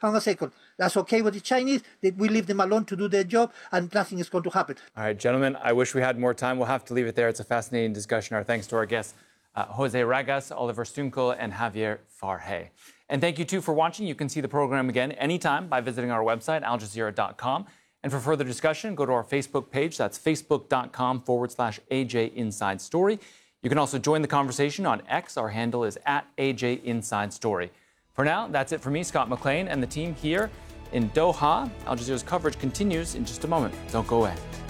hang on a second, that's okay with the Chinese, we leave them alone to do their job and nothing is going to happen. All right, gentlemen, I wish we had more time. We'll have to leave it there. It's a fascinating discussion. Our thanks to our guests, Jose Ragas, Oliver Stunkel, and Javier Farhey. And thank you, too, for watching. You can see the program again anytime by visiting our website, aljazeera.com. And for further discussion, go to our Facebook page. That's facebook.com/AJ Inside Story. You can also join the conversation on X. Our handle is @AJ Inside Story. For now, that's it for me, Scott McLean, and the team here in Doha. Al Jazeera's coverage continues in just a moment. Don't go away.